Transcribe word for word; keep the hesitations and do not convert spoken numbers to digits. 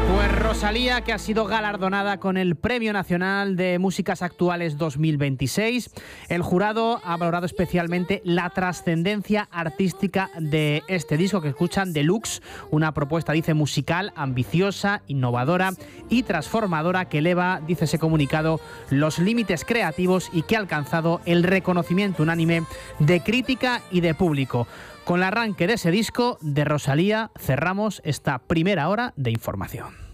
Pues Rosalía, que ha sido galardonada con el Premio Nacional de Músicas Actuales dos mil veintiséis. El jurado ha valorado especialmente la trascendencia artística de este disco que escuchan, Deluxe, una propuesta, dice, musical, ambiciosa, innovadora y transformadora que eleva, dice ese comunicado, los límites creativos y que ha alcanzado el reconocimiento unánime de crítica y de público. Con el arranque de ese disco de Rosalía cerramos esta primera hora de información.